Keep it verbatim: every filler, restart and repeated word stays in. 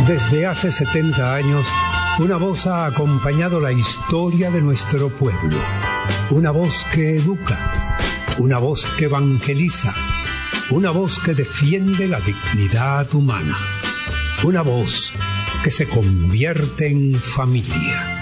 Desde hace setenta años, una voz ha acompañado la historia de nuestro pueblo. Una voz que educa, una voz que evangeliza, una voz que defiende la dignidad humana, una voz que se convierte en familia.